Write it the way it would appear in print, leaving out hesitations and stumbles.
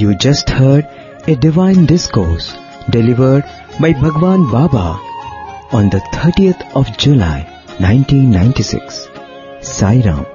You just heard a divine discourse delivered by Bhagwan Baba on the 30th of July 1996. Sai Ram.